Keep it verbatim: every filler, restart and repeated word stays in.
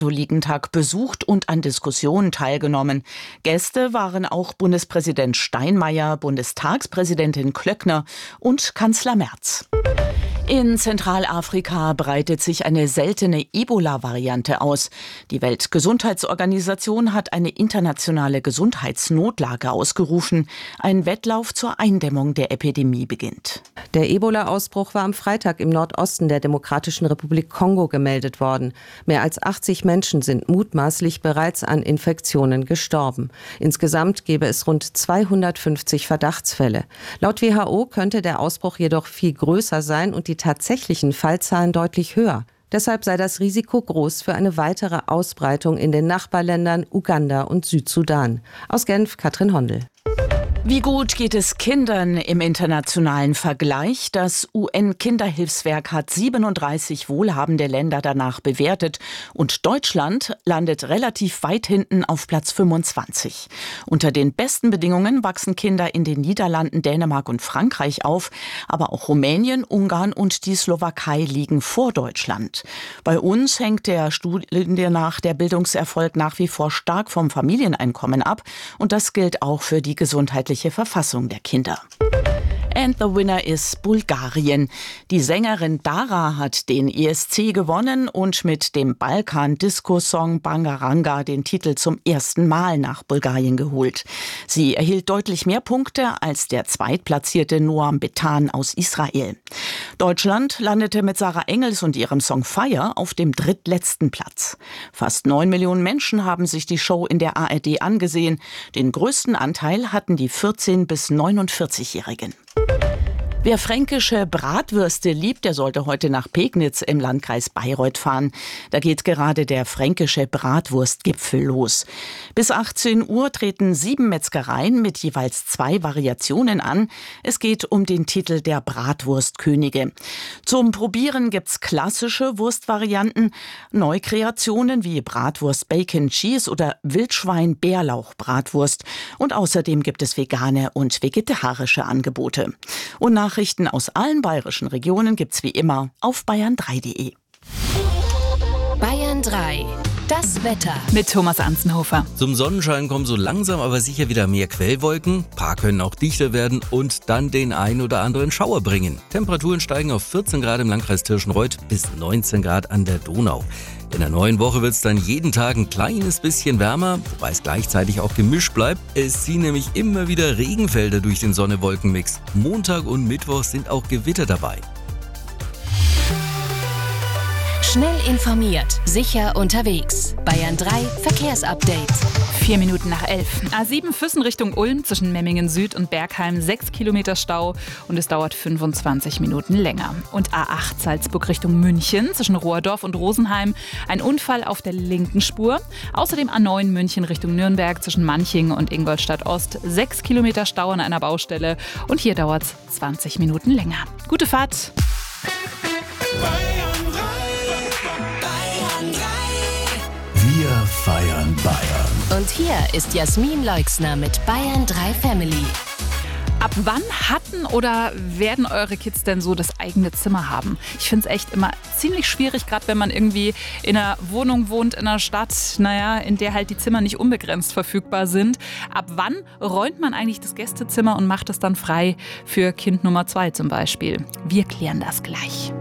Katholikentag besucht und an Diskussionen teilgenommen. Gäste waren auch Bundespräsident Steinmeier, Bundestagspräsidentin Klöckner und Kanzler Merz. In Zentralafrika breitet sich eine seltene Ebola-Variante aus. Die Weltgesundheitsorganisation hat eine internationale Gesundheitsnotlage ausgerufen. Ein Wettlauf zur Eindämmung der Epidemie beginnt. Der Ebola-Ausbruch war am Freitag im Nordosten der Demokratischen Republik Kongo gemeldet worden. Mehr als achtzig Menschen sind mutmaßlich bereits an Infektionen gestorben. Insgesamt gäbe es rund zweihundertfünfzig Verdachtsfälle. Laut W H O könnte der Ausbruch jedoch viel größer sein und die tatsächlichen Fallzahlen deutlich höher. Deshalb sei das Risiko groß für eine weitere Ausbreitung in den Nachbarländern Uganda und Südsudan. Aus Genf, Katrin Hondel. Wie gut geht es Kindern im internationalen Vergleich? Das U N-Kinderhilfswerk hat siebenunddreißig wohlhabende Länder danach bewertet und Deutschland landet relativ weit hinten auf Platz fünfundzwanzig. Unter den besten Bedingungen wachsen Kinder in den Niederlanden, Dänemark und Frankreich auf, aber auch Rumänien, Ungarn und die Slowakei liegen vor Deutschland. Bei uns hängt der Studie nach der Bildungserfolg nach wie vor stark vom Familieneinkommen ab und das gilt auch für die gesundheitliche Verfassung der Kinder. And the winner is Bulgarien. Die Sängerin Dara hat den E S C gewonnen und mit dem Balkan-Disco-Song Bangaranga den Titel zum ersten Mal nach Bulgarien geholt. Sie erhielt deutlich mehr Punkte als der zweitplatzierte Noam Betan aus Israel. Deutschland landete mit Sarah Engels und ihrem Song Fire auf dem drittletzten Platz. Fast neun Millionen Menschen haben sich die Show in der A R D angesehen. Den größten Anteil hatten die vierzehn- bis neunundvierzig-Jährigen. Wer fränkische Bratwürste liebt, der sollte heute nach Pegnitz im Landkreis Bayreuth fahren. Da geht gerade der fränkische Bratwurstgipfel los. Bis achtzehn Uhr treten sieben Metzgereien mit jeweils zwei Variationen an. Es geht um den Titel der Bratwurstkönige. Zum Probieren gibt's klassische Wurstvarianten, Neukreationen wie Bratwurst Bacon Cheese oder Wildschwein-Bärlauch-Bratwurst. Und außerdem gibt es vegane und vegetarische Angebote. Und nach Nachrichten aus allen bayerischen Regionen gibt's wie immer auf bayern drei punkt de. Bayern drei. Das Wetter mit Thomas Anzenhofer. Zum Sonnenschein kommen so langsam aber sicher wieder mehr Quellwolken. Ein paar können auch dichter werden und dann den ein oder anderen Schauer bringen. Temperaturen steigen auf vierzehn Grad im Landkreis Tirschenreuth bis neunzehn Grad an der Donau. In der neuen Woche wird es dann jeden Tag ein kleines bisschen wärmer, wobei es gleichzeitig auch gemischt bleibt. Es ziehen nämlich immer wieder Regenfelder durch den Sonne-Wolken-Mix. Montag und Mittwoch sind auch Gewitter dabei. Schnell informiert, sicher unterwegs. Bayern drei Verkehrsupdate. Vier Minuten nach elf. A sieben Füssen Richtung Ulm zwischen Memmingen Süd und Bergheim sechs Kilometer Stau und es dauert fünfundzwanzig Minuten länger. Und A acht Salzburg Richtung München zwischen Rohrdorf und Rosenheim ein Unfall auf der linken Spur. Außerdem A neun München Richtung Nürnberg zwischen Manching und Ingolstadt Ost sechs Kilometer Stau an einer Baustelle und hier dauert es zwanzig Minuten länger. Gute Fahrt! Wir feiern Bayern. Und hier ist Jasmin Leixner mit Bayern drei Family. Ab wann hatten oder werden eure Kids denn so das eigene Zimmer haben? Ich finde es echt immer ziemlich schwierig, gerade wenn man irgendwie in einer Wohnung wohnt, in einer Stadt, naja, in der halt die Zimmer nicht unbegrenzt verfügbar sind. Ab wann räumt man eigentlich das Gästezimmer und macht es dann frei für Kind Nummer zwei zum Beispiel? Wir klären das gleich.